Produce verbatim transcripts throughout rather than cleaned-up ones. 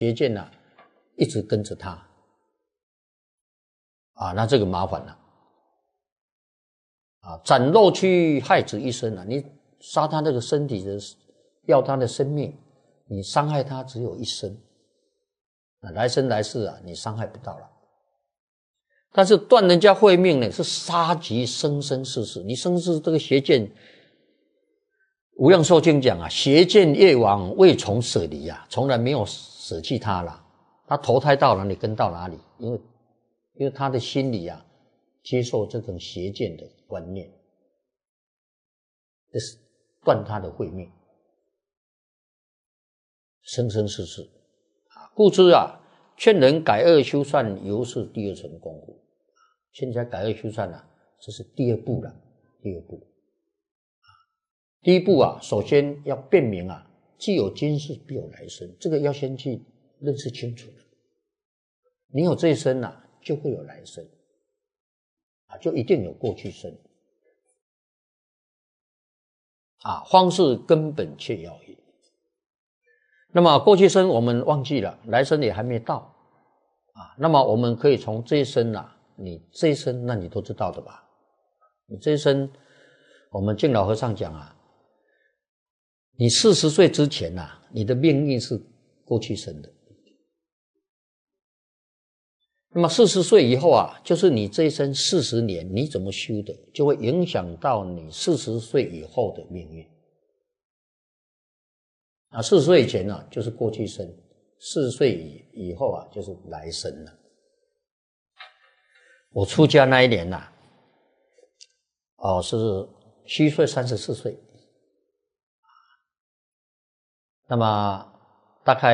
邪见啊一直跟着他啊，那这个麻烦了啊！斩肉去害子一生啊，你杀他这个身体的，要他的生命，你伤害他只有一生，啊，来生来世啊，你伤害不到了。但是断人家慧命呢，是杀及生生世世。你生世这个邪见，无量寿经讲啊，邪见业往未从舍离啊，从来没有舍弃他了。他投胎到哪里跟到哪里，因为因为他的心里啊，接受这种邪见的观念，这是断他的慧命，生生世世啊。故知啊，劝人改恶修善，犹是第二层功夫。劝人家改恶修善啊，这是第二步了。第二步，第一步啊，首先要辨明啊，既有今世，必有来生，这个要先去认识清楚了。你有这一生啊，就会有来生啊，就一定有过去生啊，方是根本切要也。那么过去生我们忘记了，来生也还没到啊。那么我们可以从这一生啊，你这一生那你都知道的吧？你这一生，我们净老和尚讲啊，你四十岁之前啊，你的命运是过去生的。那么四十岁以后啊，就是你这一生四十年你怎么修的，就会影响到你四十岁以后的命运。啊，四十岁以前呢、啊、就是过去生，四十岁以以后啊就是来生了。我出家那一年呐、啊，哦是虚岁三十四岁，那么大概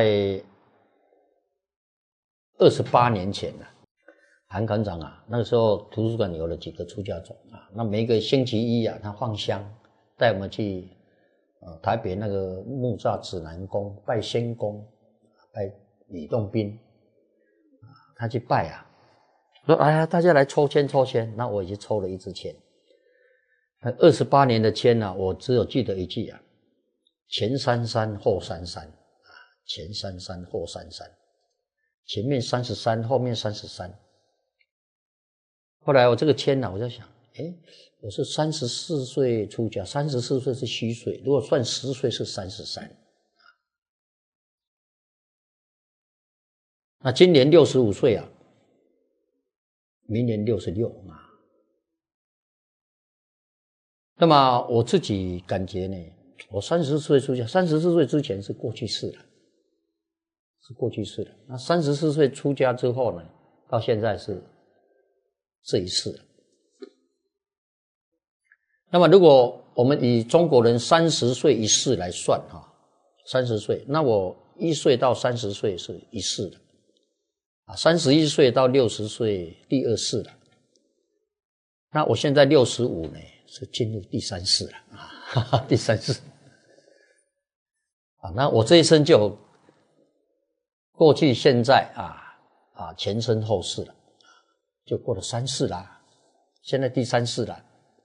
二十八年前了、啊。韩馆长啊，那个时候图书馆有了几个出家众啊，那每个星期一啊，他放香带我们去呃台北那个木栅指南宫拜仙公，拜李洞宾啊，他去拜啊，说哎呀，大家来抽签抽签，那我已经抽了一支签，那二十八年的签呢、啊，我只有记得一句啊，前三三后三三啊，前三三后三三，前面三十三，后面三十三。后来我这个签呢、啊，我在想，诶，我是三十四岁出家，三十四岁是虚岁，如果算十岁是三十三。那今年六十五岁啊，明年六十六啊。那么我自己感觉呢，我三十四岁出家，三十四岁之前是过去式了，是过去式了。那三十四岁出家之后呢，到现在是这一世了。那么如果我们以中国人三十岁一世来算哈，三十岁，那我一岁到三十岁是一世了，啊，三十一岁到六十岁第二世了。那我现在六十五呢，是进入第三世了啊，哈哈，第三世啊，那我这一生就过去、现在啊啊前生后世了，就过了三世啦，现在第三世了。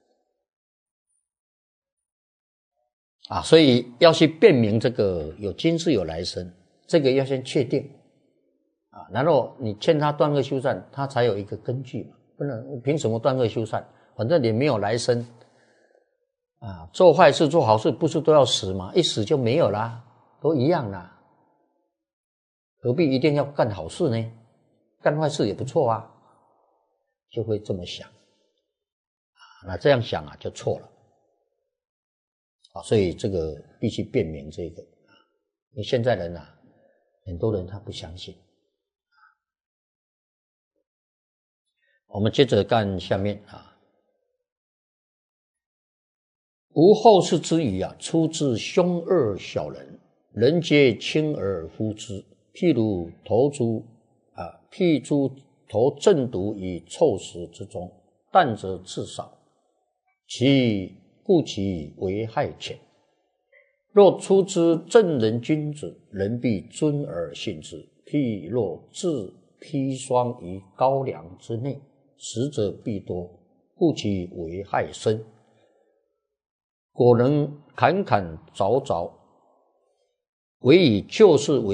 啊，所以要去辨明这个有今世有来生，这个要先确定啊，然后你劝他断恶修善，他才有一个根据嘛，不能凭什么断恶修善？反正你没有来生啊，做坏事做好事不是都要死吗？一死就没有啦，都一样啦，何必一定要干好事呢？干坏事也不错啊，就会这么想啊，那这样想啊就错了。啊，所以这个必须辨明这个，因为现在人啊，很多人他不相信。我们接着看下面啊，无后世之语啊，出自凶恶小人，人皆轻而呼之。譬如投诸啊，譬诸投正毒于臭食之中，淡者至少，其故其为害浅。若出之正人君子，人必尊而信之。譬若置砒霜于高粱之内，食者必多，故其为害深。果能侃侃凿凿，唯以旧事为